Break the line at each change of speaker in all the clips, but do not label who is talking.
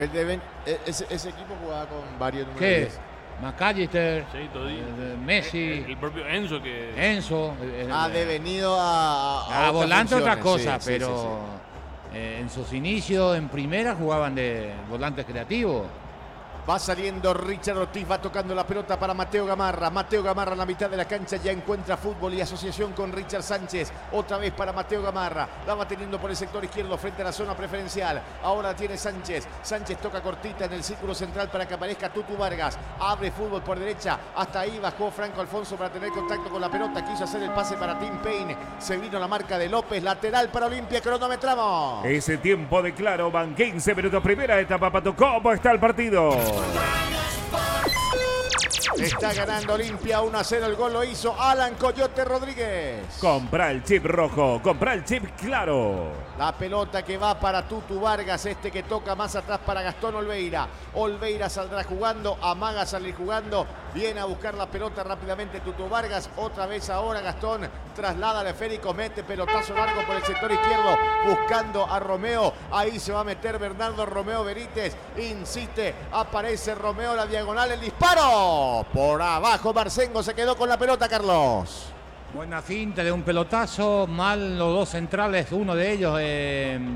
Ese equipo jugaba con varios números.
¿Qué?
10.
McAllister,
Sí,
Messi,
el propio Enzo que...
Enzo.
Ha devenido a
A volante otra cosa,
sí,
pero
sí.
en sus inicios en primera jugaban de volantes creativos.
Va saliendo Richard Ortiz, va tocando la pelota para Mateo Gamarra. Mateo Gamarra en la mitad de la cancha ya encuentra fútbol y asociación con Richard Sánchez. Otra vez para Mateo Gamarra. La va teniendo por el sector izquierdo frente a la zona preferencial. Ahora tiene Sánchez. Sánchez toca cortita en el círculo central para que aparezca Tutu Vargas. Abre fútbol por derecha. Hasta ahí bajó Franco Alfonso para tener contacto con la pelota. Quiso hacer el pase para Tim Payne. Se vino la marca de López. Lateral para Olimpia. Cronometramos.
Ese tiempo de claro, van 15 minutos. Primera etapa, Pato. ¿Cómo está el partido?
Está ganando Olimpia 1-0. El gol lo hizo Alan Coyote Rodríguez.
Compra el chip rojo, compra el chip claro.
La pelota que va para Tutu Vargas, que toca más atrás para Gastón Olveira. Olveira saldrá jugando, amaga salir jugando. Viene a buscar la pelota rápidamente Tutu Vargas. Otra vez ahora Gastón traslada al esférico, mete pelotazo largo por el sector izquierdo, buscando a Romeo. Ahí se va a meter Bernardo Romeo Benítez. Insiste, aparece Romeo, la diagonal, el disparo. Por abajo Marcengo se quedó con la pelota, Carlos.
Buena finta de un pelotazo, mal los dos centrales, uno de ellos,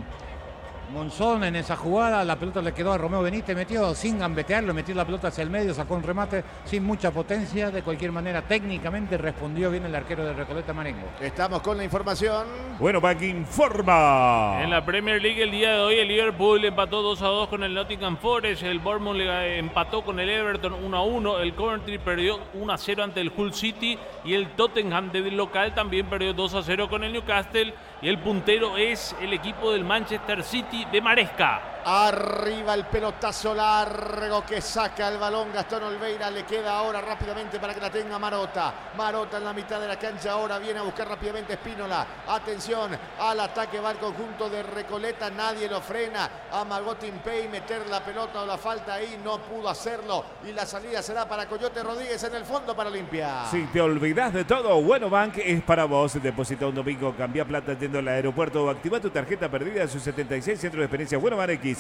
Monzón en esa jugada, la pelota le quedó a Romeo Benítez, metió sin gambetearlo, metió la pelota hacia el medio, sacó un remate sin mucha potencia, de cualquier manera técnicamente respondió bien el arquero de Recoleta Marengo.
Estamos con la información.
Bueno, Bank informa.
En la Premier League el día de hoy el Liverpool empató 2-2 con el Nottingham Forest, el Bournemouth empató con el Everton 1-1, el Coventry perdió 1-0 ante el Hull City y el Tottenham de local también perdió 2-0 con el Newcastle y el puntero es el equipo del Manchester City de Maresca.
Arriba el pelotazo largo que saca el balón Gastón Olveira. Le queda ahora rápidamente para que la tenga Marota. Marota en la mitad de la cancha. Ahora viene a buscar rápidamente Espínola. Atención al ataque, va el conjunto de Recoleta. Nadie lo frena. Amagó Timpey meter la pelota o la falta ahí. No pudo hacerlo. Y la salida será para Coyote Rodríguez en el fondo para Olimpia.
Si te olvidas de todo, Bueno Bank es para vos. Deposita un domingo, cambia plata yendo al aeropuerto o activa tu tarjeta perdida en sus 76 centros de experiencia Bueno Bank X.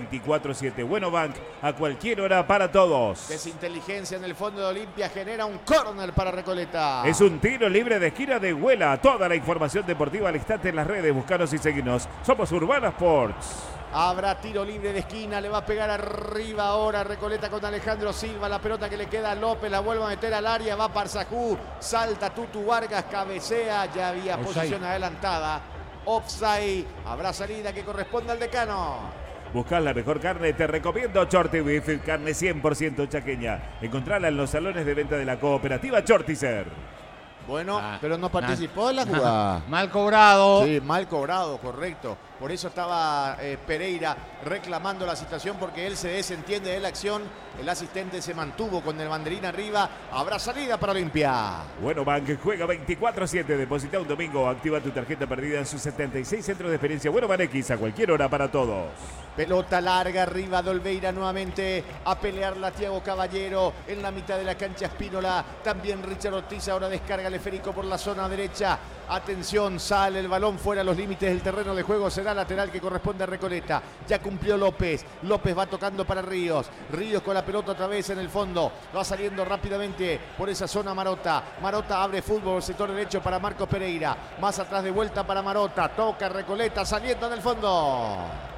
24/7. Bueno Bank, a cualquier hora para todos.
Desinteligencia en el fondo de Olimpia genera un córner para Recoleta.
Es un tiro libre de esquina de Huela. Toda la información deportiva al instante en las redes. Búscanos y seguinos. Somos Urbana Sports.
Habrá tiro libre de esquina, le va a pegar arriba ahora Recoleta con Alejandro Silva, la pelota que le queda a López, la vuelve a meter al área, va Parsajú, salta Tutu Vargas, cabecea, ya había posición adelantada. Offside, habrá salida que corresponde al decano.
Buscás la mejor carne, te recomiendo Shorty Beef, carne 100% chaqueña. Encontrala en los salones de venta de la cooperativa Shortizer.
Bueno, pero no participó en la jugada.
Mal cobrado.
Sí, mal cobrado, correcto. Por eso estaba Pereira reclamando la situación porque él se desentiende de la acción. El asistente se mantuvo con el banderín arriba. Habrá salida para Olimpia.
Bueno, Bank juega 24/7. Deposita un domingo. Activa tu tarjeta perdida en sus 76 centros de experiencia. Bueno, Bank X a cualquier hora para todos.
Pelota larga arriba de Olveira nuevamente a pelearla Thiago Caballero en la mitad de la cancha Espínola. También Richard Ortiz ahora descarga el esférico por la zona derecha. Atención, sale el balón fuera de los límites del terreno de juego. Será lateral que corresponde a Recoleta. Ya cumplió López. López va tocando para Ríos. Ríos con la pelota otra vez en el fondo. Va saliendo rápidamente por esa zona Marota. Marota abre fútbol, sector derecho para Marcos Pereira. Más atrás de vuelta para Marota. Toca Recoleta saliendo en el fondo.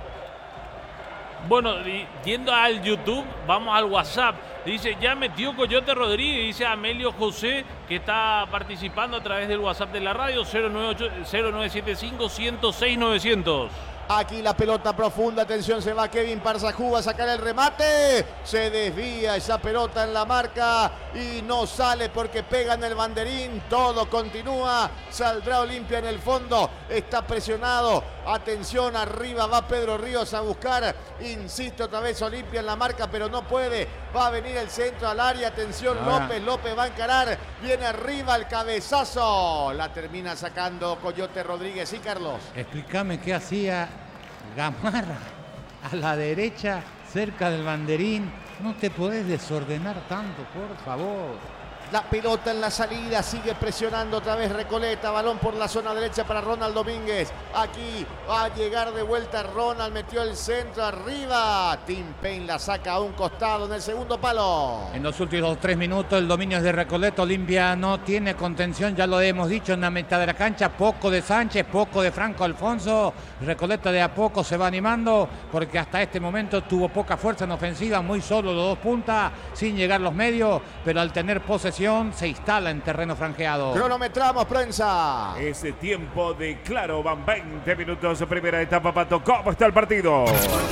Bueno, yendo al YouTube, vamos al WhatsApp. Dice, ya metió Coyote Rodríguez, dice Amelio José, que está participando a través del WhatsApp de la radio, 0975-106-900.
Aquí la pelota profunda, atención, se va Kevin Parsajú, va a sacar el remate. Se desvía esa pelota en la marca y no sale porque pega en el banderín. Todo continúa, saldrá Olimpia en el fondo, está presionado. Atención, arriba va Pedro Ríos a buscar. Insiste otra vez Olimpia en la marca, pero no puede. Va a venir el centro al área, atención López va a encarar. Viene arriba el cabezazo. La termina sacando Coyote Rodríguez. ¿Sí, Carlos?
Explícame qué hacía Gamarra a la derecha, cerca del banderín. No te podés desordenar tanto, por favor.
La pelota en la salida, sigue presionando otra vez Recoleta, balón por la zona derecha para Ronald Domínguez. Aquí va a llegar de vuelta Ronald, metió el centro arriba. Tim Payne la saca a un costado en el segundo palo.
En los últimos 3 minutos el dominio es de Recoleta. Olimpia no tiene contención, ya lo hemos dicho, en la mitad de la cancha. Poco de Sánchez, poco de Franco Alfonso. Recoleta de a poco se va animando porque hasta este momento tuvo poca fuerza en ofensiva, muy solo los dos puntas, sin llegar los medios, pero al tener posesión se instala en terreno franjeado.
Cronometramos, prensa.
Ese tiempo de Claro, van 20 minutos, primera etapa, Pato. ¿Cómo está el partido?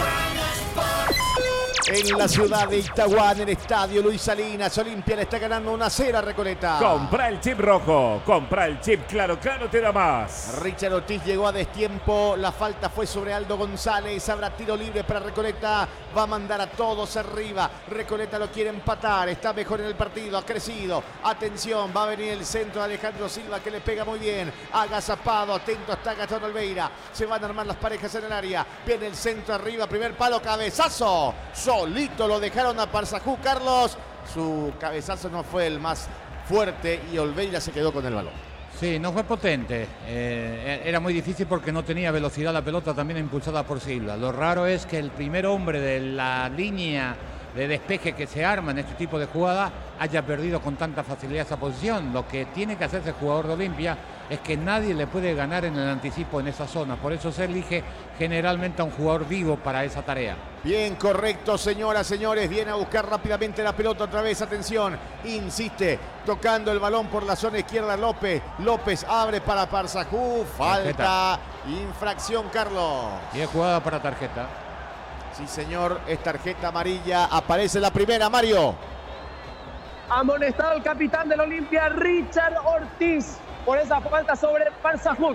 En la ciudad de Itagua, en el estadio Luis Salinas, Olimpia le está ganando 1-0 a Recoleta.
Compra el chip rojo, compra el chip Claro, Claro te da más.
Richard Ortiz llegó a destiempo, la falta fue sobre Aldo González, habrá tiro libre para Recoleta, va a mandar a todos arriba. Recoleta lo quiere empatar, está mejor en el partido, ha crecido. Atención, va a venir el centro de Alejandro Silva que le pega muy bien. Agazapado, atento está Gastón Olveira. Se van a armar las parejas en el área. Viene el centro arriba, primer palo, cabezazo. Solito lo dejaron a Parsajú, Carlos. Su cabezazo no fue el más fuerte y Olveira se quedó con el balón.
Sí, no fue potente. Era muy difícil porque no tenía velocidad la pelota, también impulsada por Silva. Lo raro es que el primer hombre de la línea de despeje que se arma en este tipo de jugada haya perdido con tanta facilidad esa posición. Lo que tiene que hacerse el jugador de Olimpia es que nadie le puede ganar en el anticipo en esa zona. Por eso se elige generalmente a un jugador vivo para esa tarea.
Bien, correcto, señoras, señores. Viene a buscar rápidamente la pelota otra vez. Atención, insiste, tocando el balón por la zona izquierda López. López abre para Parsajú. Falta, infracción, Carlos.
Y es jugada para tarjeta.
Sí, señor, es tarjeta amarilla. Aparece la primera, Mario.
Amonestado el capitán del Olimpia, Richard Ortiz, por esa falta sobre Parsajú.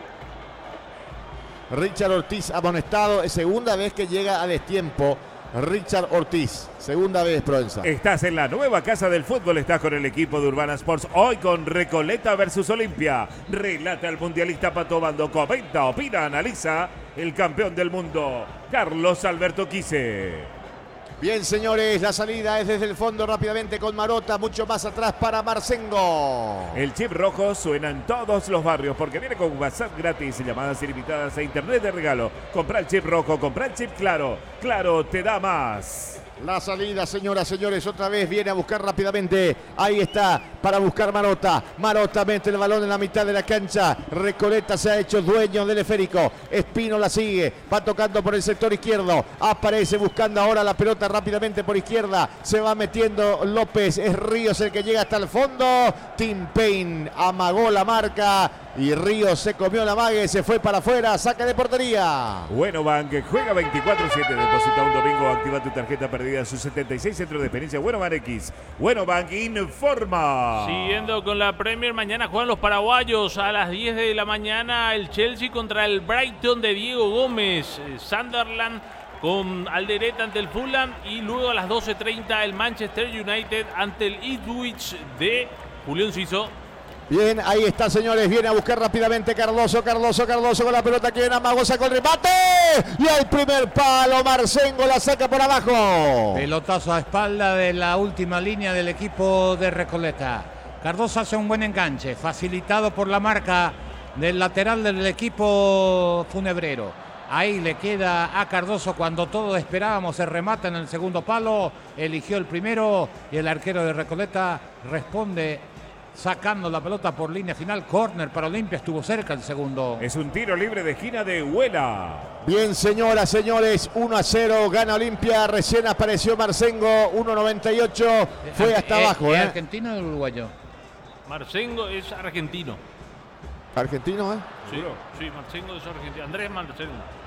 Richard Ortiz amonestado. Es segunda vez que llega a destiempo. Richard Ortiz, segunda vez, Proenza.
Estás en la nueva casa del fútbol, estás con el equipo de Urbana Sports, hoy con Recoleta versus Olimpia. Relata el mundialista Pato Bando, comenta, opina, analiza el campeón del mundo, Carlos Alberto Quise.
Bien, señores, la salida es desde el fondo rápidamente con Marota, mucho más atrás para Marcengo.
El chip rojo suena en todos los barrios porque viene con WhatsApp gratis, llamadas ilimitadas e internet de regalo. Compra el chip rojo, compra el chip Claro. Claro te da más.
La salida, señoras, señores, otra vez viene a buscar rápidamente. Ahí está, para buscar Marota. Marota mete el balón en la mitad de la cancha. Recoleta se ha hecho dueño del esférico. Espino la sigue, va tocando por el sector izquierdo. Aparece buscando ahora la pelota rápidamente por izquierda. Se va metiendo López, es Ríos el que llega hasta el fondo. Tim Payne amagó la marca y Ríos se comió la mague, se fue para afuera, saca de portería.
Bueno, Bank, juega 24/7, deposita un domingo, activa tu tarjeta perdida, sus 76 centros de experiencia. Bueno, Bank X. Bueno, Bank informa.
Siguiendo con la Premier, mañana juegan los paraguayos a las 10 de la mañana, el Chelsea contra el Brighton de Diego Gómez, Sunderland con Alderete ante el Fulham y luego a las 12:30 el Manchester United ante el Ipswich de Julián Ciso.
Bien, ahí está, señores. Viene a buscar rápidamente Cardoso con la pelota que viene a Mago, sacó el remate. Y el primer palo, Marcengo la saca por abajo.
Pelotazo a espalda de la última línea del equipo de Recoleta. Cardoso hace un buen enganche, facilitado por la marca del lateral del equipo funebrero. Ahí le queda a Cardoso cuando todos esperábamos el remate en el segundo palo. Eligió el primero y el arquero de Recoleta responde sacando la pelota por línea final. Córner para Olimpia, estuvo cerca el segundo.
Es un tiro libre de esquina de Huela.
Bien, señoras, señores, 1-0, gana Olimpia. Recién apareció Marcengo, 1.98, fue hasta abajo.
¿Es argentino o uruguayo?
Marcengo es argentino.
¿Argentino,
Sí, Marcengo es argentino. Andrés Marcengo.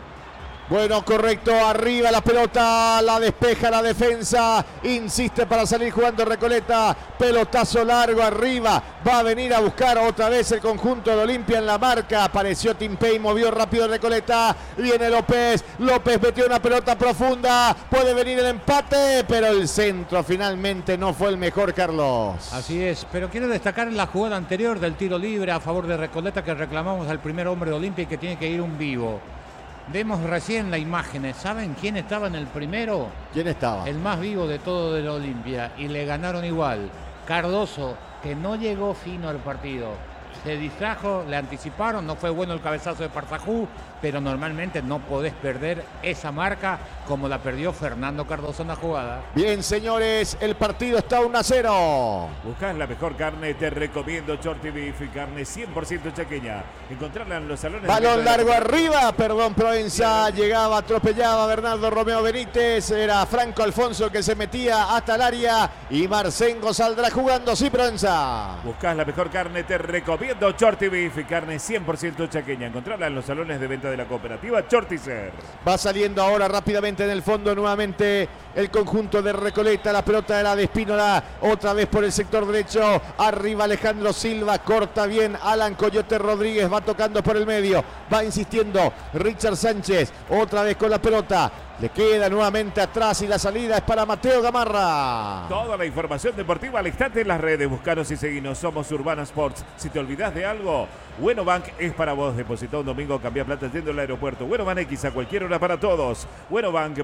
Bueno, correcto, arriba la pelota, la despeja la defensa, insiste para salir jugando Recoleta, pelotazo largo arriba, va a venir a buscar otra vez el conjunto de Olimpia en la marca, apareció Tim Payne, movió rápido Recoleta, viene López metió una pelota profunda, puede venir el empate, pero el centro finalmente no fue el mejor, Carlos.
Así es, pero quiero destacar la jugada anterior del tiro libre a favor de Recoleta que reclamamos al primer hombre de Olimpia y que tiene que ir un vivo. Vemos recién las imágenes. ¿Saben quién estaba en el primero?
¿Quién estaba?
El más vivo de todo de la Olimpia. Y le ganaron igual. Cardoso, que no llegó fino al partido. Se distrajo, le anticiparon, no fue bueno el cabezazo de Partajú, pero normalmente no podés perder esa marca como la perdió Fernando Cardoso en la jugada.
Bien, señores, el partido está 1-0.
Buscás la mejor carne, te recomiendo Shorty Beef, carne 100% chaqueña. Encontrarla en los salones.
Balón largo arriba, perdón, Proenza, llegaba, atropellaba Bernardo Romeo Benítez, era Franco Alfonso que se metía hasta el área y Marcengo saldrá jugando, sí, Proenza.
Buscás la mejor carne, te recomiendo Shorty Beef, carne 100% chaqueña. Encontrarla en los salones de venta de la cooperativa Shorticer.
Va saliendo ahora rápidamente en el fondo nuevamente el conjunto de Recoleta. La pelota era de Espínola, otra vez por el sector derecho. Arriba Alejandro Silva, corta bien Alan Coyote Rodríguez, va tocando por el medio, va insistiendo Richard Sánchez, otra vez con la pelota. Le queda nuevamente atrás y la salida es para Mateo Gamarra.
Toda la información deportiva al instante en las redes. Buscanos y seguinos. Somos Urbana Sports. Si te olvidas de algo, Bueno Bank es para vos. Depositá un domingo, cambia plata yendo al aeropuerto. Bueno Bank X a cualquier hora para todos. Bueno Bank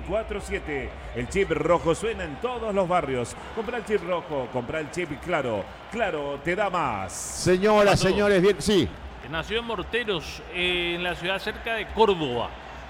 24/7. El chip rojo suena en todos los barrios. Compra el chip rojo, compra el chip claro. Claro, te da más.
Señoras, señores, bien, sí.
Nació en Morteros, en la ciudad cerca de Córdoba.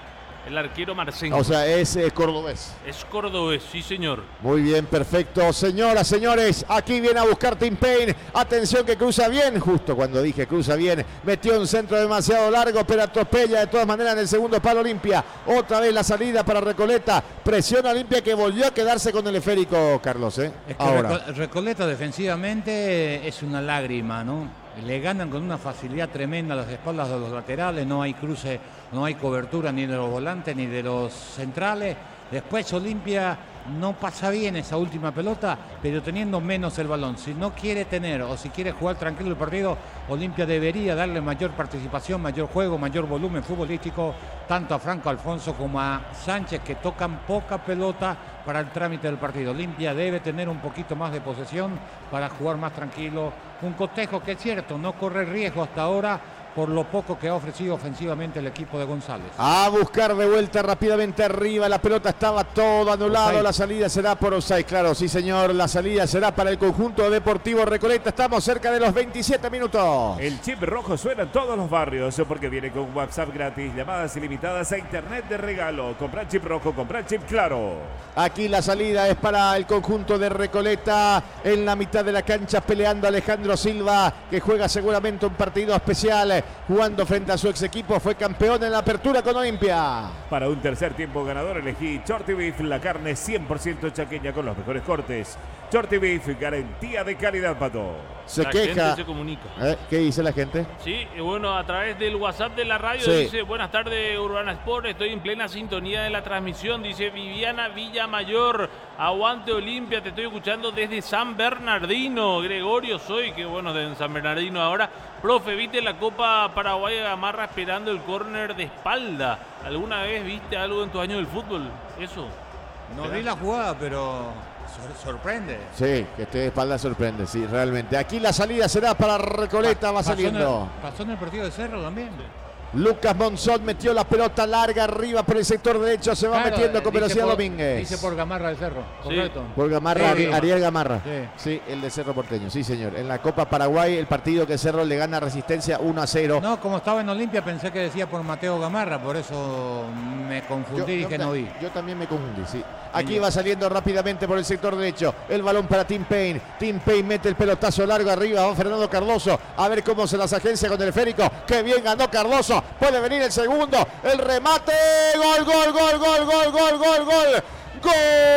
El arquero Marcengo.
O sea, es cordobés.
Es cordobés, sí señor.
Muy bien, perfecto. Señoras, señores, aquí viene a buscar Tim Payne. Atención que cruza bien, justo cuando dije cruza bien. Metió un centro demasiado largo, pero atropella de todas maneras en el segundo palo Olimpia. Otra vez la salida para Recoleta. Presiona Olimpia que volvió a quedarse con el esférico, Carlos.
Es que
ahora.
Recoleta defensivamente es una lágrima, ¿no? Le ganan con una facilidad tremenda a las espaldas de los laterales, no hay cruce, no hay cobertura ni de los volantes ni de los centrales. Después Olimpia no pasa bien esa última pelota, pero teniendo menos el balón. Si no quiere tener o si quiere jugar tranquilo el partido, Olimpia debería darle mayor participación, mayor juego, mayor volumen futbolístico, tanto a Franco Alfonso como a Sánchez, que tocan poca pelota para el trámite del partido. Olimpia debe tener un poquito más de posesión para jugar más tranquilo. Un cotejo que es cierto, no corre riesgo hasta ahora por lo poco que ha ofrecido ofensivamente el equipo de González.
A buscar de vuelta rápidamente arriba, la pelota estaba todo anulado, offside. La salida será por offside, claro, sí señor, la salida será para el conjunto deportivo Recoleta, estamos cerca de los 27 minutos.
El chip rojo suena en todos los barrios porque viene con WhatsApp gratis, llamadas ilimitadas a internet de regalo. Comprar chip rojo, comprar chip claro.
Aquí la salida es para el conjunto de Recoleta, en la mitad de la cancha peleando Alejandro Silva, que juega seguramente un partido especial. Jugando frente a su ex equipo, fue campeón en la apertura con Olimpia.
Para un tercer tiempo ganador elegí Shorty Beef, la carne 100% chaqueña con los mejores cortes. Shorty Beef, garantía de calidad, Pato.
Se
la
queja.
Gente se comunica.
¿Qué dice la gente?
Sí, bueno, a través del WhatsApp de la radio dice: buenas tardes, Urbana Sport, estoy en plena sintonía de la transmisión. Dice Viviana Villamayor, aguante Olimpia, te estoy escuchando desde San Bernardino. Gregorio soy, que bueno, de San Bernardino ahora. Profe, ¿viste la Copa Paraguay de Gamarra esperando el córner de espalda? ¿Alguna vez viste algo en tu año del fútbol? Eso.
No vi la jugada, pero sorprende.
Sí, que esté de espalda sorprende, sí, realmente. Aquí la salida será para Recoleta, va saliendo.
Pasó en el partido de Cerro también.
Lucas Monzón metió la pelota larga arriba por el sector derecho, se va metiendo con velocidad Domínguez.
Dice por Gamarra de Cerro, correcto.
Por Gamarra,
sí,
Ariel Gamarra.
Sí.
Sí, el de Cerro Porteño, sí señor. En la Copa Paraguay, el partido que Cerro le gana a Resistencia 1-0.
No, como estaba en Olimpia pensé que decía por Mateo Gamarra, por eso me confundí y dije no vi.
Yo también me confundí, sí. Aquí va saliendo rápidamente por el sector derecho. El balón para Tim Payne. Tim Payne mete el pelotazo largo arriba. Va Fernando Cardoso. A ver cómo se las agencia con el esférico. ¡Qué bien ganó Cardoso! Puede venir el segundo. El remate. ¡Gol, gol, gol, gol, gol, gol, gol, gol! ¡Gol!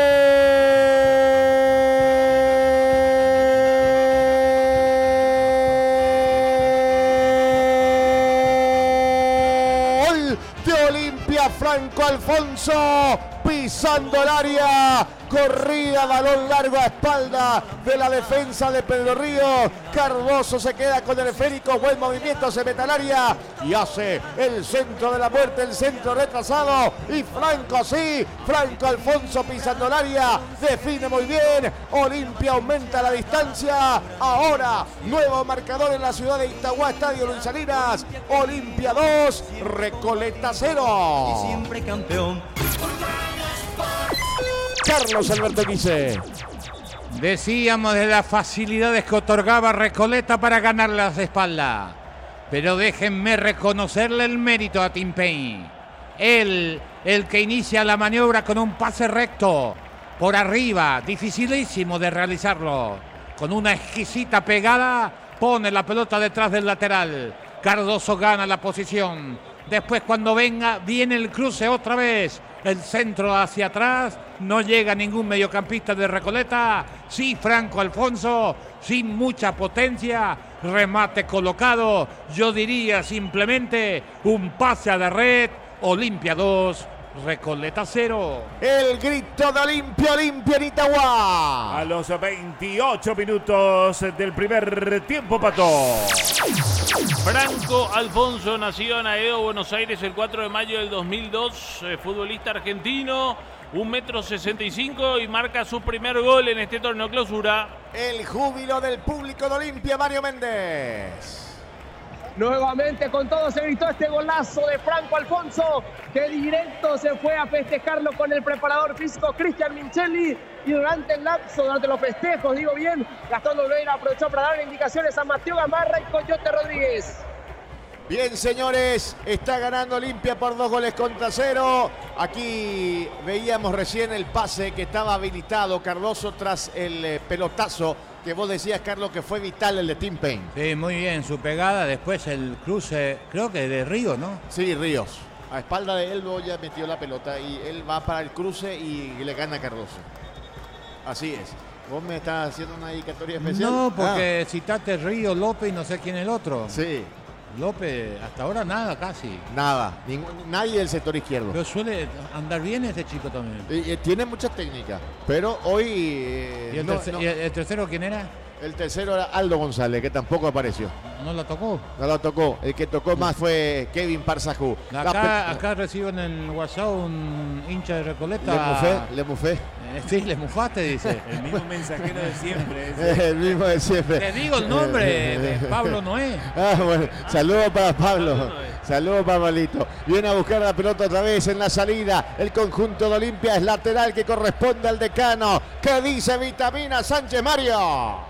De Olimpia, Franco Alfonso. Pisando el área, corrida, balón largo a espalda de la defensa de Pedro Ríos. Cardoso se queda con el esférico, buen movimiento, se mete al área y hace el centro de la muerte, el centro retrasado. Y Franco, sí, Franco Alfonso pisando el área, define muy bien. Olimpia aumenta la distancia. Ahora, nuevo marcador en la ciudad de Itagua, Estadio Luis Salinas. Olimpia 2, Recoleta 0.
Y siempre campeón.
Carlos Alberto Quise.
Decíamos de las facilidades que otorgaba Recoleta para ganar las espaldas. Pero déjenme reconocerle el mérito a Tim Paine. Él, el que inicia la maniobra con un pase recto por arriba, dificilísimo de realizarlo. Con una exquisita pegada, pone la pelota detrás del lateral. Cardoso gana la posición. Después, cuando viene el cruce otra vez. El centro hacia atrás, no llega ningún mediocampista de Recoleta. Sí, Franco Alfonso, sin mucha potencia, remate colocado. Yo diría simplemente un pase a la red. Olimpia 2, Recoleta 0.
El grito de Olimpia, Olimpia en Itagua.
A los 28 minutos del primer tiempo, Pato.
Franco Alfonso nació en Aedo, Buenos Aires, el 4 de mayo del 2002. Futbolista argentino, 1,65 m y marca su primer gol en este torneo clausura.
El júbilo del público de Olimpia, Mario Méndez.
Nuevamente con todo se gritó este golazo de Franco Alfonso, que directo se fue a festejarlo con el preparador físico Cristian Minchelli, y durante los festejos, digo bien, Gastón Olveira aprovechó para darle indicaciones a Mateo Gamarra y Coyote Rodríguez.
Bien, señores, está ganando Olimpia por 2-0. Aquí veíamos recién el pase que estaba habilitado Cardoso tras el pelotazo que vos decías, Carlos, que fue vital el de Tim Paine.
Sí, muy bien, su pegada, después el cruce, creo que de Río, ¿no?
Sí, Ríos. A espalda de él, ya metió la pelota y él va para el cruce y le gana a Cardoso. Así es. ¿Vos me estás haciendo una dedicatoria especial?
No, porque citaste Río, López y no sé quién es el otro.
Sí.
López, hasta ahora nada casi.
Nada, nadie del sector izquierdo.
Pero suele andar bien ese chico también.
Tiene mucha técnica, pero hoy...
¿Y el tercero quién era?
El tercero era Aldo González, que tampoco apareció.
¿No la tocó?
No la tocó. El que tocó más fue Kevin Parsajú.
Acá recibo en el WhatsApp un hincha de Recoleta.
Le mufé.
Sí, le mufaste, dice.
El mismo mensajero de siempre.
El mismo de siempre.
Te digo el nombre de Pablo Noé.
Bueno, saludos para Pablo. Saludos para Pablito. Viene a buscar la pelota otra vez en la salida. El conjunto de Olimpia es lateral que corresponde al decano. ¿Qué dice Vitamina Sánchez, Mario?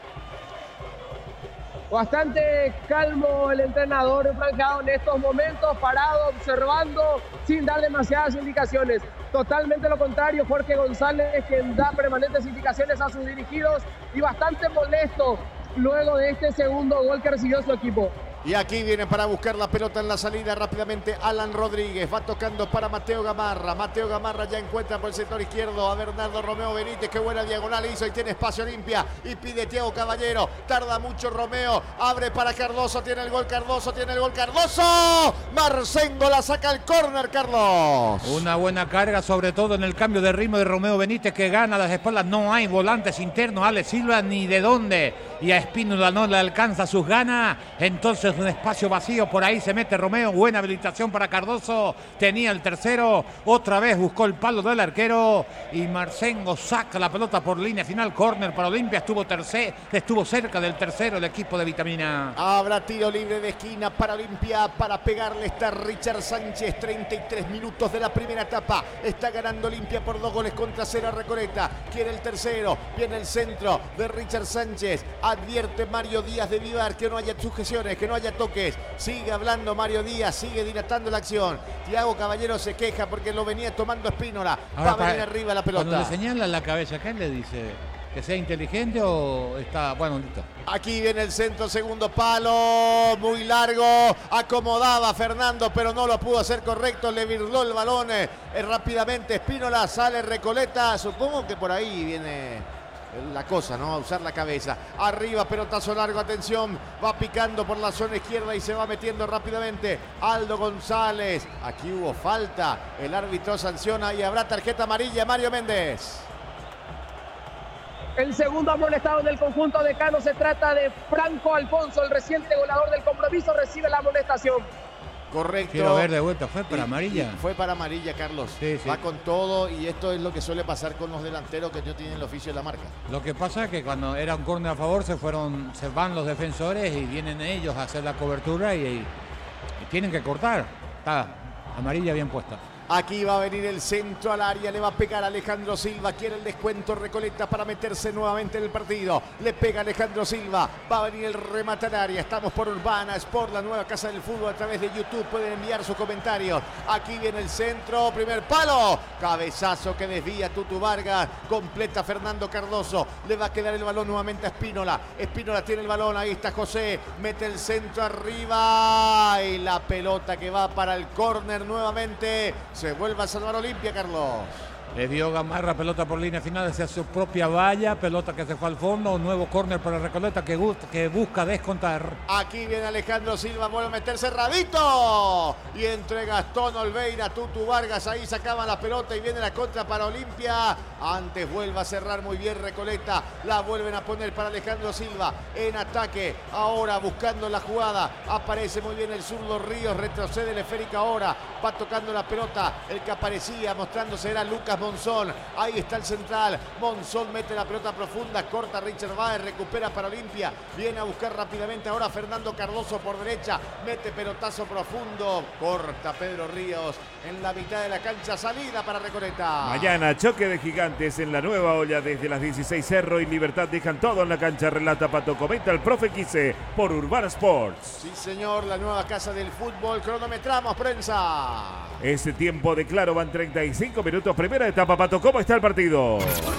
Bastante calmo el entrenador franjeado en estos momentos, parado, observando, sin dar demasiadas indicaciones. Totalmente lo contrario, Jorge González, quien da permanentes indicaciones a sus dirigidos, y bastante molesto luego de este segundo gol que recibió su equipo.
Y aquí viene para buscar la pelota en la salida rápidamente Alan Rodríguez. Va tocando para Mateo Gamarra. Mateo Gamarra ya encuentra por el sector izquierdo a Bernardo Romeo Benítez. Qué buena diagonal hizo y tiene espacio Olimpia. Y pide Thiago Caballero. Tarda mucho Romeo. Abre para Cardoso. Tiene el gol Cardoso. Tiene el gol Cardoso. Marcengo la saca al córner, Carlos.
Una buena carga, sobre todo en el cambio de ritmo de Romeo Benítez, que gana las espaldas. No hay volantes internos. Alex Silva ni de dónde. Y a Espínola no le alcanza sus ganas. Entonces un espacio vacío, por ahí se mete Romeo, buena habilitación para Cardoso, tenía el tercero, otra vez buscó el palo del arquero y Marcengo saca la pelota por línea final, córner para Olimpia, estuvo cerca del tercero el equipo de Vitamina.
Habrá tiro libre de esquina para Olimpia, para pegarle está Richard Sánchez, 33 minutos de la primera etapa, está ganando Olimpia por 2-0 a Recoleta, quiere el tercero, viene el centro de Richard Sánchez, advierte Mario Díaz de Vivar que no haya sujeciones, que no haya toques, sigue hablando Mario Díaz, sigue dilatando la acción. Thiago Caballero se queja porque lo venía tomando Espínola. Va a venir arriba la pelota.
Cuando le señala la cabeza, ¿qué le dice? ¿Que sea inteligente o está...? Bueno, listo.
Aquí viene el centro, segundo palo, muy largo, acomodaba Fernando, pero no lo pudo hacer correcto, le virló el balón rápidamente Espínola, sale Recoleta, supongo que por ahí viene la cosa, ¿no? A usar la cabeza. Arriba, pelotazo largo, atención. Va picando por la zona izquierda y se va metiendo rápidamente Aldo González. Aquí hubo falta. El árbitro sanciona y habrá tarjeta amarilla, Mario Méndez.
El segundo amonestado del conjunto de Cano se trata de Franco Alfonso, el reciente goleador del compromiso, recibe la amonestación.
Correcto.
Quiero ver de vuelta, ¿fue para amarilla?
Fue para amarilla, Carlos.
Sí.
Va con todo y esto es lo que suele pasar con los delanteros que no tienen el oficio de la marca.
Lo que pasa es que cuando era un córner a favor se van los defensores y vienen ellos a hacer la cobertura y tienen que cortar. Está amarilla bien puesta.
Aquí va a venir el centro al área, le va a pegar Alejandro Silva, quiere el descuento Recoleta para meterse nuevamente en el partido. Le pega Alejandro Silva, va a venir el remate al área. Estamos por Urbana Sport, la nueva casa del fútbol, a través de YouTube. Pueden enviar sus comentarios. Aquí viene el centro, primer palo. Cabezazo que desvía Tutu Vargas, completa Fernando Cardoso. Le va a quedar el balón nuevamente a Espínola. Espínola tiene el balón, ahí está José. Mete el centro arriba y la pelota que va para el córner nuevamente. Se vuelve a salvar Olimpia, Carlos.
Le dio Gamarra, pelota por línea final hacia su propia valla, pelota que se fue al fondo, un nuevo córner para Recoleta que busca descontar.
Aquí viene Alejandro Silva, vuelve a meter cerradito. Y entre Gastón Olveira, Tutu Vargas, ahí sacaban la pelota y viene la contra para Olimpia. Antes vuelve a cerrar muy bien Recoleta, la vuelven a poner para Alejandro Silva en ataque. Ahora buscando la jugada, aparece muy bien el zurdo Ríos, retrocede el esférico ahora, va tocando la pelota. El que aparecía mostrándose era Lucas Monzón, ahí está el central. Monzón mete la pelota profunda, corta Richard Baez, recupera para Olimpia, viene a buscar rápidamente ahora Fernando Cardoso por derecha, mete pelotazo profundo, corta Pedro Ríos en la mitad de la cancha, salida para Recoleta.
Mañana choque de gigantes en la nueva olla desde las 16. Cerro y Libertad dejan todo en la cancha, relata Pato, comenta el profe Quise por Urbana Sports.
Sí señor, la nueva casa del fútbol, cronometramos prensa.
Ese tiempo de claro van 35 minutos, primera etapa, Pato, ¿cómo está el partido?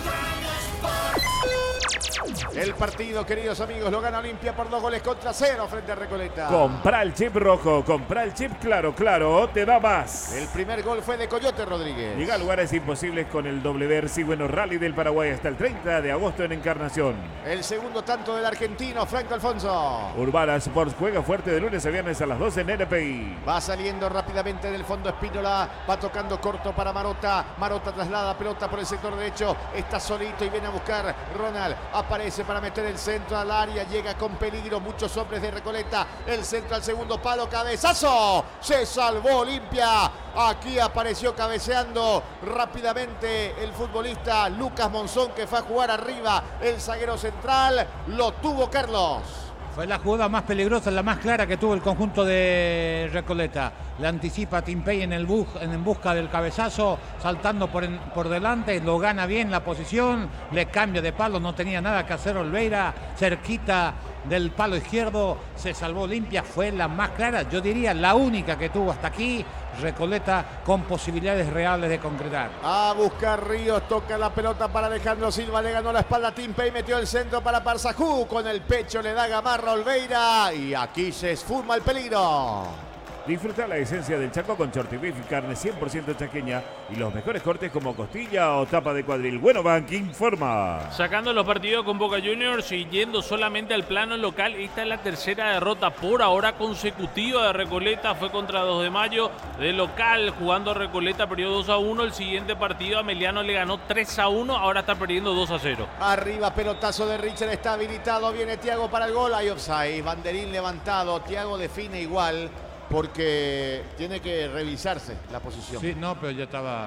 El partido, queridos amigos, lo gana Olimpia por 2-0 frente a Recoleta.
Compra el chip rojo, compra el chip claro, te da más.
El primer gol fue de Coyote Rodríguez.
Llega a lugares imposibles con el WRC Bueno Rally del Paraguay hasta el 30 de agosto en Encarnación.
El segundo tanto del argentino, Franco Alfonso.
Urbana Sports juega fuerte de lunes a viernes a las 12 en NPI.
Va saliendo rápidamente del fondo Espínola, va tocando corto para Marota. Marota traslada pelota por el sector derecho, está solito y viene a buscar Ronald. Aparece para meter el centro al área, llega con peligro, muchos hombres de Recoleta. El centro al segundo palo, cabezazo. Se salvó Olimpia. Aquí apareció cabeceando rápidamente el futbolista Lucas Monzón, que fue a jugar arriba. El zaguero central lo tuvo Carlos.
Fue la jugada más peligrosa, la más clara que tuvo el conjunto de Recoleta. Le anticipa a Timpey en busca del cabezazo, saltando por delante, lo gana bien la posición, le cambia de palo, no tenía nada que hacer Olveira, cerquita del palo izquierdo, se salvó Olimpia, fue la más clara, yo diría la única que tuvo hasta aquí. Recoleta con posibilidades reales de concretar.
A buscar Ríos, toca la pelota para Alejandro Silva, le ganó la espalda a Timpey, metió el centro para Parsajú, con el pecho le da Gamarra Olveira y aquí se esfuma el peligro.
Disfruta la esencia del Chaco con Shorty Beef, carne 100% chaqueña y los mejores cortes como costilla o tapa de cuadril. Bueno Bank informa.
Sacando los partidos con Boca Juniors y yendo solamente al plano local, esta es la tercera derrota por ahora consecutiva de Recoleta. Fue contra 2 de Mayo de local, jugando Recoleta, perdió 2-1. El siguiente partido Ameliano le ganó 3-1, ahora está perdiendo 2-0.
Arriba, pelotazo de Richard, está habilitado, viene Thiago para el gol, hay offside, banderín levantado, Thiago define igual. Porque tiene que revisarse la posición.
Sí, no, pero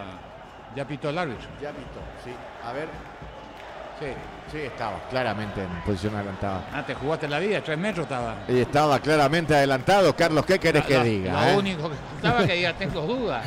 ya pitó el árbitro.
Ya pitó, sí. A ver.
Sí.
Sí, estaba claramente en posición adelantada.
Te jugaste la vida, 3 metros estaba.
Y estaba claramente adelantado. Carlos, ¿qué querés que diga?
Lo único que estaba que diga, tengo dudas.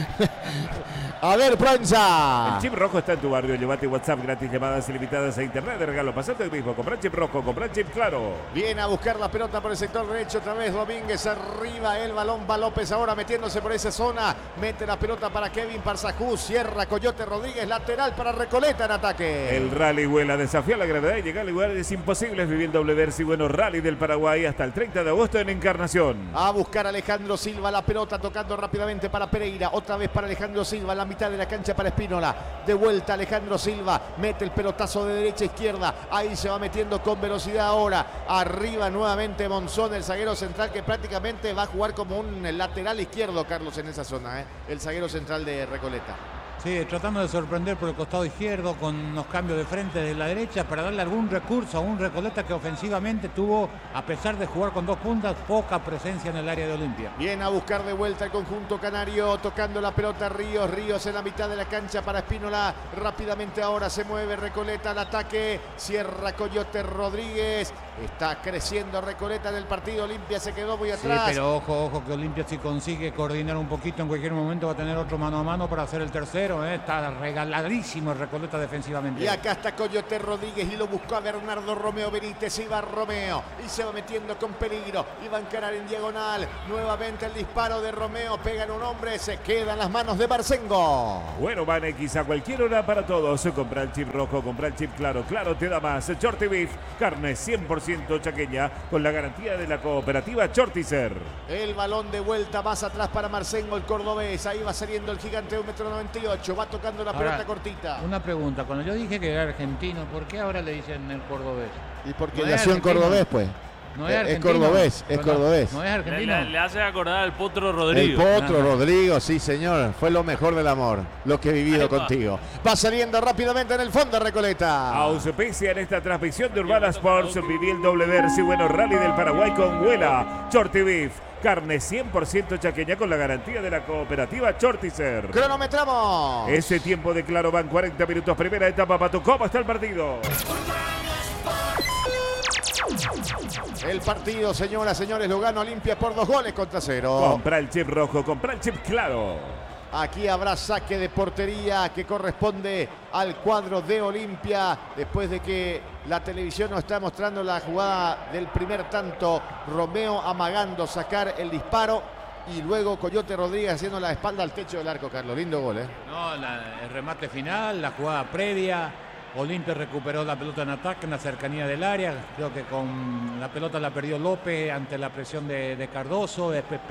A ver, prensa.
El chip rojo está en tu barrio. Llévate WhatsApp gratis, llamadas ilimitadas a internet de regalo. Pasate el mismo. Comprá chip rojo, comprá chip claro.
Viene a buscar la pelota por el sector derecho. Otra vez Domínguez arriba. El balón va López ahora metiéndose por esa zona. Mete la pelota para Kevin Parsajú. Cierra Coyote Rodríguez. Lateral para Recoleta en ataque.
El rally vuela. Desafía la gravedad y llega a lugares imposibles. Viviendo WRC Bueno Rally del Paraguay hasta el 30 de agosto en Encarnación.
A buscar a Alejandro Silva. La pelota tocando rápidamente para Pereira. Otra vez para Alejandro Silva. La mitad de la cancha para Espínola. De vuelta Alejandro Silva. Mete el pelotazo de derecha a izquierda. Ahí se va metiendo con velocidad ahora. Arriba nuevamente Monzón, el zaguero central, que prácticamente va a jugar como un lateral izquierdo, Carlos, en esa zona. El zaguero central de Recoleta.
Sí, tratando de sorprender por el costado izquierdo con unos cambios de frente de la derecha para darle algún recurso a un Recoleta que ofensivamente tuvo, a pesar de jugar con 2 puntas, poca presencia en el área de Olimpia.
Viene a buscar de vuelta el conjunto canario, tocando la pelota Ríos. Ríos en la mitad de la cancha para Espínola. Rápidamente ahora se mueve Recoleta al ataque. Cierra Coyote Rodríguez. Está creciendo Recoleta en el partido. Olimpia se quedó muy atrás.
Sí, pero ojo que Olimpia, si consigue coordinar un poquito, en cualquier momento va a tener otro mano a mano para hacer el tercero. Está regaladísimo el Recoleta defensivamente.
Y acá está Coyote Rodríguez y lo buscó a Bernardo Romeo Benítez. Iba Romeo y se va metiendo con peligro. Iba a encarar en diagonal. Nuevamente el disparo de Romeo. Pega en un hombre. Se queda en las manos de Marcengo.
Bueno, Van X a cualquier hora para todos. Compra el chip rojo, compra el chip claro. Claro te da más. Shorty Beef, carne 100% chaqueña con la garantía de la cooperativa Chortizer.
El balón de vuelta más atrás para Marcengo, el cordobés. Ahí va saliendo el gigante de 1,98 m. Va tocando la pelota cortita.
Una pregunta. Cuando yo dije que era argentino, ¿por qué ahora le dicen el cordobés?
Y porque
No
nació en cordobés, pues.
No es
Es cordobés, es cordobés.
No es argentino.
Le hace acordar al Potro
El
Rodrigo.
Potro Rodrigo, sí señor. Fue lo mejor del amor, lo que he vivido contigo. Va saliendo rápidamente en el fondo Recoleta.
Auspicia en esta transmisión de Urbana Sports. Viví el doble versi bueno rally del Paraguay con Huela. Shorty Beef, carne 100% chaqueña con la garantía de la cooperativa Chortizer.
Cronometramos.
Ese tiempo de Claro van 40 minutos. Primera etapa, Pato. ¿Cómo está el partido?
El partido, señoras, señores, lo gana Olimpia por 2-0.
Compra el chip rojo, compra el chip claro.
Aquí habrá saque de portería que corresponde al cuadro de Olimpia. Después de que la televisión nos está mostrando la jugada del primer tanto. Romeo amagando sacar el disparo. Y luego Coyote Rodríguez haciendo la espalda al techo del arco, Carlos. Lindo gol, ¿eh?
No, el remate final, la jugada previa. Olimpia recuperó la pelota en ataque en la cercanía del área. Creo que con la pelota la perdió López ante la presión de Cardoso. Después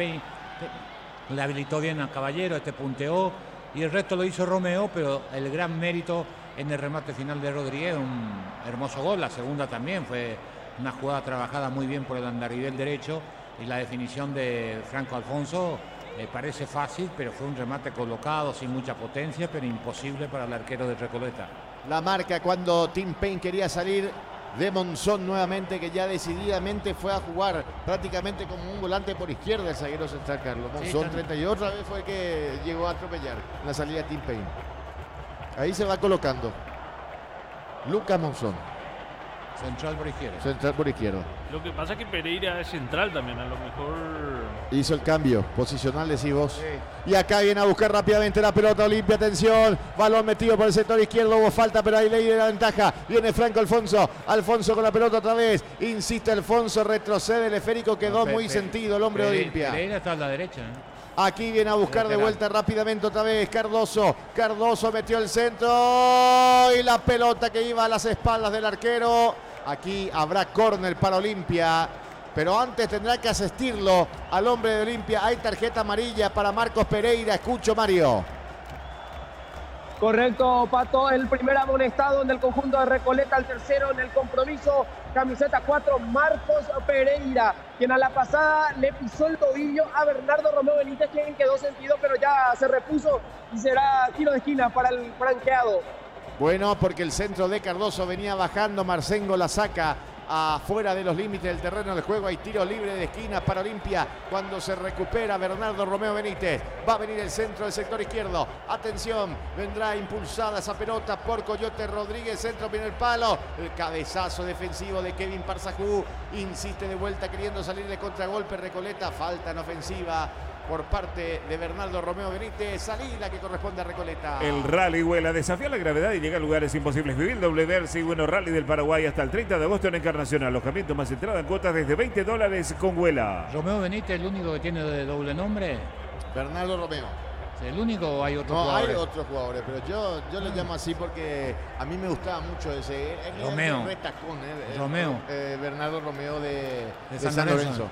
le habilitó bien a Caballero, punteó. Y el resto lo hizo Romeo, pero el gran mérito en el remate final de Rodríguez. Un hermoso gol. La segunda también fue una jugada trabajada muy bien por el andarivel derecho. Y la definición de Franco Alfonso parece fácil, pero fue un remate colocado sin mucha potencia, pero imposible para el arquero de Recoleta.
La marca cuando Tim Payne quería salir de Monzón nuevamente, que ya decididamente fue a jugar prácticamente como un volante por izquierda el zaguero central, Carlos. Monzón,
Sí,
30 y otra vez fue el que llegó a atropellar en la salida de Tim Payne. Ahí se va colocando Lucas Monzón,
Central por izquierda.
central por izquierda.
Lo que pasa es que Pereira es central también, a lo mejor.
Hizo el cambio posicional, decís vos. Y acá viene a buscar rápidamente la pelota Olimpia. Atención, balón metido por el sector izquierdo. Hubo falta, pero hay ley de la ventaja. Viene Franco Alfonso. Alfonso con la pelota otra vez. Insiste Alfonso, retrocede el esférico. Quedó muy sentido el hombre de Olimpia.
Pereira está a la derecha.
Aquí viene a buscar de vuelta rápidamente otra vez Cardoso. Cardoso metió el centro. Y la pelota que iba a las espaldas del arquero. Aquí habrá córner para Olimpia. Pero antes tendrá que asistirlo al hombre de Olimpia. Hay tarjeta amarilla para Marcos Pereira. Escucho, Mario.
Correcto, Pato. El primer amonestado en el conjunto de Recoleta, el tercero en el compromiso. Camiseta 4, Marcos Pereira, quien a la pasada le pisó el tobillo a Bernardo Romeo Benítez, quien quedó sentido, pero ya se repuso y será tiro de esquina para el franqueado.
Bueno, porque el centro de Cardoso venía bajando. Marcengo la saca afuera de los límites del terreno de juego. Hay tiro libre de esquina para Olimpia cuando se recupera Bernardo Romeo Benítez. Va a venir el centro del sector izquierdo. Atención, vendrá impulsada esa pelota por Coyote Rodríguez. Centro viene el palo. El cabezazo defensivo de Kevin Parzajú. Insiste de vuelta queriendo salir de contragolpe Recoleta. Falta en ofensiva por parte de Bernardo Romeo Benítez. Salida que corresponde a Recoleta.
El rally Huela desafía la gravedad y llega a lugares imposibles. Vivir el doble versi, bueno, rally del Paraguay hasta el 30 de agosto en Encarnación. Alojamiento más entrada en cuotas desde $20 con Huela.
Romeo Benítez, el único que tiene de doble nombre.
Bernardo Romeo.
¿El único o hay otros
No,
jugadores?
hay otros jugadores, pero yo le llamo así porque a mí me gustaba mucho ese.
Romeo.
Retacón,
Romeo.
Bernardo Romeo de
San Lorenzo.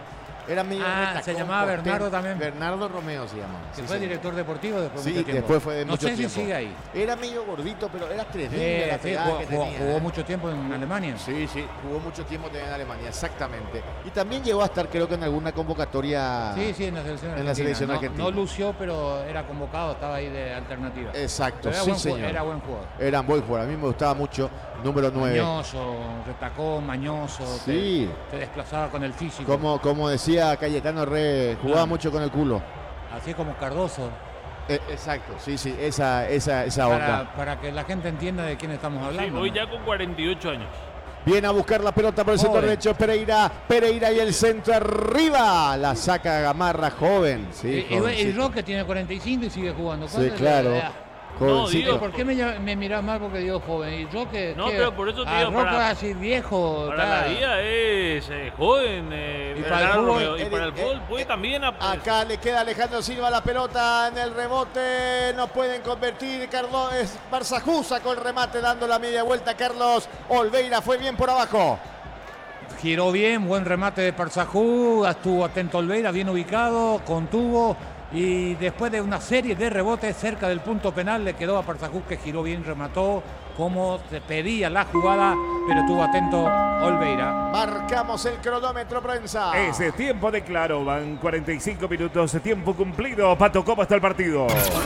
Era medio retacón,
se llamaba Bernardo
potente.
también.
Bernardo Romeo se llamaba.
Que
Sí,
fue
señor.
director deportivo después de
Sí,
mucho tiempo.
después fue de
no
mucho
sé
tiempo.
si sigue ahí.
Era medio gordito, pero era tremendo la
Sí,
pegada que tenía,
jugó mucho tiempo en Alemania.
Sí, jugó mucho tiempo también en Alemania, exactamente. Y también llegó a estar, creo que en alguna convocatoria.
Sí, en la selección argentina.
En la selección argentina.
No lució, pero era convocado, estaba ahí de alternativa.
Exacto,
Pero era
sí,
buen
señor.
Era buen jugador.
Era buen jugador, a mí me gustaba mucho, número 9.
Mañoso, retacón, mañoso,
Sí.
te desplazaba con el físico.
Como decía Cayetano Re, jugaba mucho con el culo.
Así como Cardoso.
Exacto, sí, esa onda.
Para que la gente entienda de quién estamos
Sí,
hablando.
hoy
¿no?
ya con 48 años.
Viene a buscar la pelota por el sector
Joven.
derecho Pereira y el centro arriba. La saca Gamarra, joven. Sí,
Y
jovencito.
Roque tiene 45 y sigue jugando.
Sí,
¿Cuánto es
claro.
la edad?
Jovencito.
Diego,
¿Por qué me mirás mal porque digo joven? Y Roque.
No,
¿qué?
pero por eso te digo,
Roque
para-
así viejo.
Para
está.
la vida es joven.
Y para el
Bernardo
fútbol,
Romeo. Y para el fútbol puede también.
Acá le queda Alejandro Silva la pelota en el rebote. No pueden convertir. Carlos es Barzajú sacó el remate dando la media vuelta. Carlos Olveira fue bien por abajo.
Giró bien, buen remate de Parzajú, estuvo atento Olveira, bien ubicado, contuvo y después de una serie de rebotes cerca del punto penal le quedó a Parzajú que giró bien, remató como se pedía la jugada, pero estuvo atento Olveira.
Marcamos el cronómetro, prensa.
Ese tiempo de claro, van 45 minutos, tiempo cumplido. Pato, ¿cómo está el partido?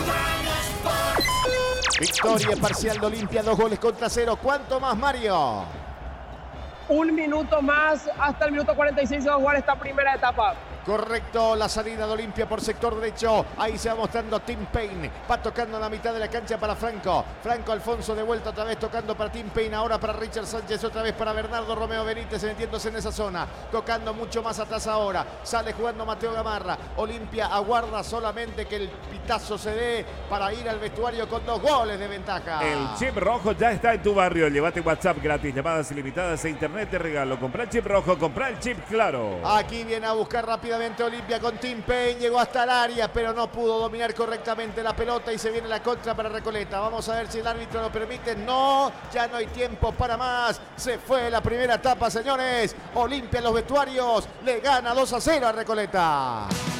Victoria parcial de Olimpia, 2-0. ¿Cuánto más, Mario?
Un minuto más, hasta el minuto 46 se va a jugar esta primera etapa.
Correcto, la salida de Olimpia por sector derecho. Ahí se va mostrando Tim Payne. Va tocando la mitad de la cancha para Franco. Franco Alfonso de vuelta otra vez tocando para Tim Payne. Ahora para Richard Sánchez, otra vez para Bernardo Romeo Benítez metiéndose en esa zona. Tocando mucho más atrás ahora. Sale jugando Mateo Gamarra. Olimpia aguarda solamente que el pitazo se dé para ir al vestuario con 2 goles de ventaja.
El chip rojo ya está en tu barrio. Llévate WhatsApp gratis, llamadas ilimitadas e internet de regalo. Comprá el chip rojo, comprá el chip claro.
Aquí viene a buscar rápidamente Olimpia con Tim Payne. Llegó hasta el área, pero no pudo dominar correctamente la pelota y se viene la contra para Recoleta. Vamos a ver si el árbitro lo permite. No, ya no hay tiempo para más. Se fue la primera etapa, señores. Olimpia en los vestuarios le gana 2-0 a Recoleta.